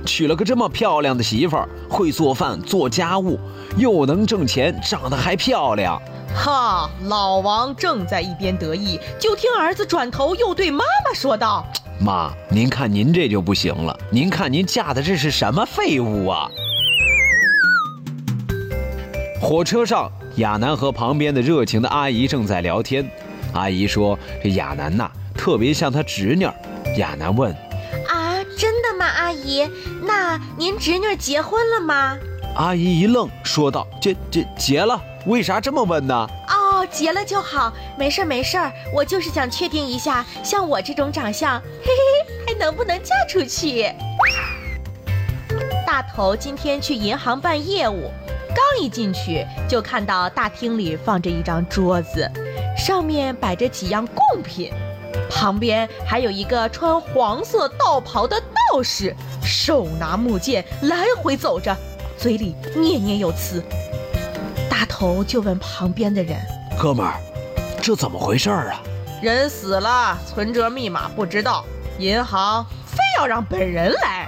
娶了个这么漂亮的媳妇儿，会做饭做家务，又能挣钱，长得还漂亮。 哈，老王正在一边得意，就听儿子转头又对妈妈说道： 妈，您看您这就不行了，您看您嫁的这是什么废物啊！火车上，亚楠和旁边的热情的阿姨正在聊天。阿姨说这亚楠呐，特别像她侄女。亚楠问： 啊，真的吗，阿姨？那您侄女结婚了吗？ 阿姨一愣，说道：结了，为啥这么问呢？ 哦，结了就好，没事没事，我就是想确定一下，像我这种长相，嘿嘿，还能不能嫁出去？大头今天去银行办业务，刚一进去就看到大厅里放着一张桌子，上面摆着几样贡品，旁边还有一个穿黄色道袍的道士，手拿木剑来回走着，嘴里念念有词。大头就问旁边的人： 哥们儿，这怎么回事啊？ 人死了，存折密码不知道，银行非要让本人来。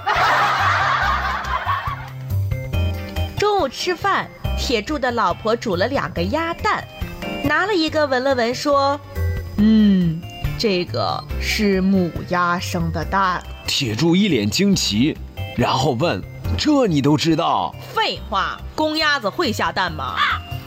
中午吃饭，铁柱的老婆煮了2个鸭蛋，拿了一个闻了闻说： 这个是母鸭生的蛋。 铁柱一脸惊奇，然后问：这你都知道？ 废话，公鸭子会下蛋吗？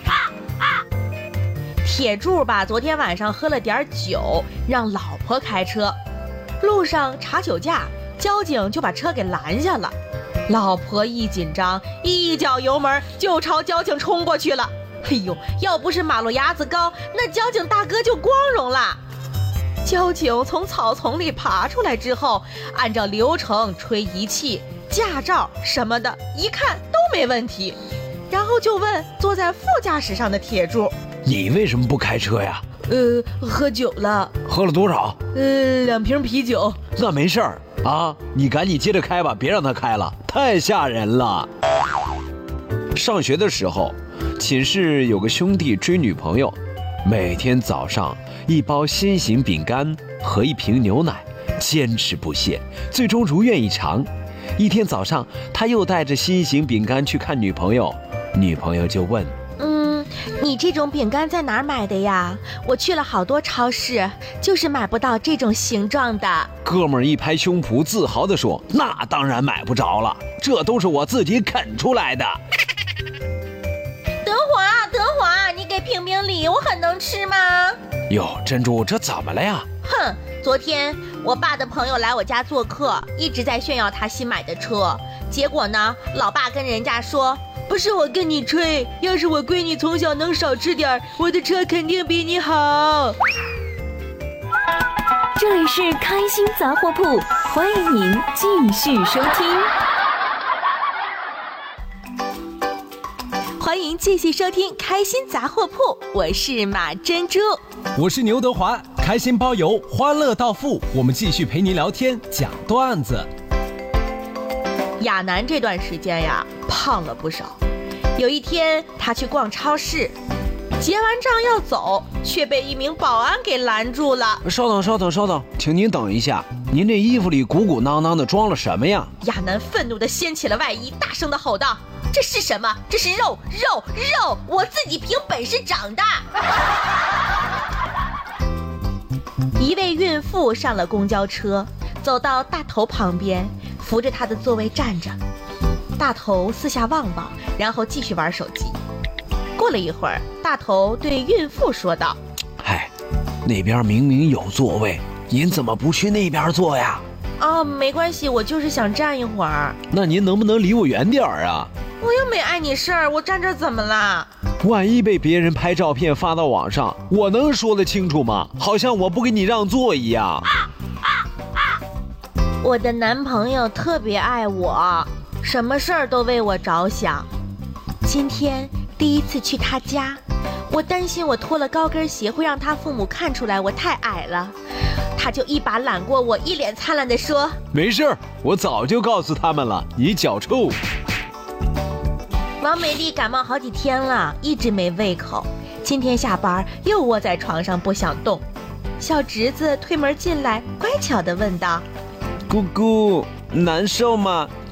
铁柱吧，昨天晚上喝了点酒，让老婆开车，路上查酒驾，交警就把车给拦下了。老婆一紧张，一脚油门就朝交警冲过去了。哎呦，要不是马路牙子高，那交警大哥就光荣了。交警从草丛里爬出来之后，按照流程吹仪器、驾照什么的，一看都没问题，然后就问坐在副驾驶上的铁柱： 你为什么不开车呀？ 喝酒了。 喝了多少 ？2瓶啤酒。 那没事儿啊，你赶紧接着开吧，别让他开了，太吓人了。上学的时候，寝室有个兄弟追女朋友，每天早上1包心形饼干和1瓶牛奶，坚持不懈，最终如愿以偿。一天早上，他又带着心形饼干去看女朋友，女朋友就问： 你这种饼干在哪儿买的呀？我去了好多超市，就是买不到这种形状的。 哥们儿一拍胸脯，自豪地说：那当然买不着了，这都是我自己啃出来的。 德华，你给评评理，我很能吃吗？ 哟，珍珠，这怎么了呀？ 哼，昨天我爸的朋友来我家做客，一直在炫耀他新买的车，结果呢，老爸跟人家说：不是我跟你吹，要是我闺女从小能少吃点，我的车肯定比你好。 这里是开心杂货铺，欢迎您继续收听。 欢迎继续收听开心杂货铺，我是马珍珠， 我是牛德华，开心包邮，欢乐到付，我们继续陪您聊天讲段子。 亚楠这段时间呀，胖了不少。有一天，他去逛超市，结完账要走，却被一名保安给拦住了。 稍等，请您等一下，您这衣服里鼓鼓囊囊的装了什么呀？ 亚楠愤怒地掀起了外衣，大声地吼道：这是什么？这是肉，我自己凭本事长的。一位孕妇上了公交车，走到大头旁边，扶着他的座位站着。大头四下望望，然后继续玩手机。过了一会儿，大头对孕妇说道： 嗨，那边明明有座位，您怎么不去那边坐呀？ 没关系，我就是想站一会儿。 那您能不能离我远点儿啊？ 我又没碍你事儿，我站这儿怎么啦？ 万一被别人拍照片发到网上，我能说得清楚吗？好像我不给你让座一样。 我的男朋友特别爱我，什么事儿都为我着想。今天第一次去他家，我担心我脱了高跟鞋会让他父母看出来我太矮了，他就一把揽过我，一脸灿烂地说： 没事，我早就告诉他们了，你脚臭。 王美丽感冒好几天了，一直没胃口，今天下班又窝在床上不想动。小侄子推门进来，乖巧地问道： 姑姑，难受吗？